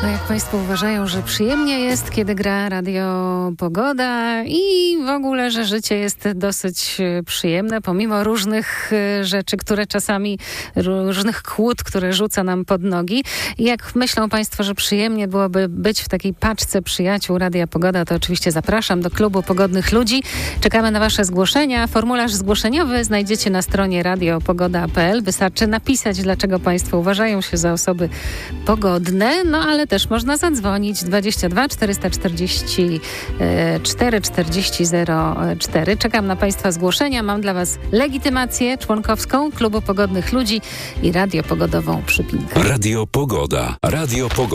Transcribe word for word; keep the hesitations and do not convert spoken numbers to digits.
No jak Państwo uważają, że przyjemnie jest, kiedy gra Radio Pogoda i w ogóle, że życie jest dosyć przyjemne, pomimo różnych rzeczy, które czasami, różnych kłód, które rzuca nam pod nogi. I jak myślą Państwo, że przyjemnie byłoby być w takiej paczce przyjaciół Radia Pogoda, to oczywiście zapraszam do Klubu Pogodnych Ludzi. Czekamy na Wasze zgłoszenia. Formularz zgłoszeniowy znajdziecie na stronie radio pogoda kropka p l. Wystarczy napisać, dlaczego Państwo uważają się za osoby pogodne, no ale też można zadzwonić dwadzieścia dwa czterysta czterdzieści cztery czterdzieści zero cztery. Czekam na Państwa zgłoszenia. Mam dla Was legitymację członkowską Klubu Pogodnych Ludzi i radiopogodową przypinkę. Radio Pogoda. Radio Pogoda.